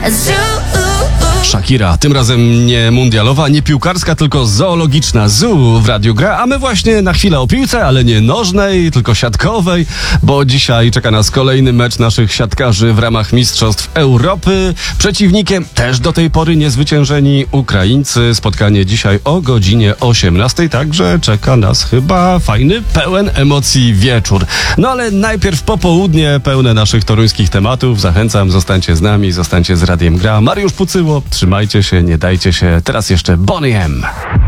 Shakira, tym razem nie mundialowa, nie piłkarska, tylko zoologiczna. Zoo w radiu gra, a my właśnie na chwilę o piłce, ale nie nożnej, tylko siatkowej, bo dzisiaj czeka nas kolejny mecz naszych siatkarzy w ramach Mistrzostw Europy. Przeciwnikiem też do tej pory niezwyciężeni Ukraińcy. Spotkanie dzisiaj o godzinie 18, także czeka nas chyba fajny, pełen emocji wieczór. No ale najpierw popołudnie pełne naszych toruńskich tematów. Zachęcam, zostańcie z nami, zostańcie z Radiem Gra. Mariusz Pucyło, trzymajcie się, nie dajcie się. Teraz jeszcze Bonnie M.